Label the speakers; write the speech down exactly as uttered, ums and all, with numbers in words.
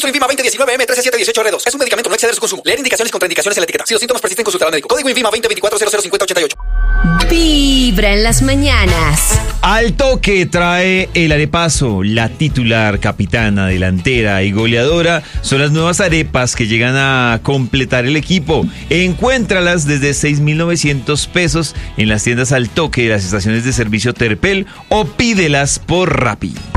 Speaker 1: Uso Invima veinte diecinueve M trece siete dieciocho R dos. Es un medicamento, no exceder su consumo. Leer indicaciones y contraindicaciones en la etiqueta. Si los síntomas persisten, consultar al médico. Código Invima veinte veinticuatro cero cero cincuenta ochenta y ocho.
Speaker 2: Vibra en las mañanas.
Speaker 3: Al toque trae el arepazo. La titular, capitana, delantera y goleadora son las nuevas arepas que llegan a completar el equipo. Encuéntralas desde seis mil novecientos pesos en las tiendas Al Toque de las estaciones de servicio Terpel o pídelas por Rappi.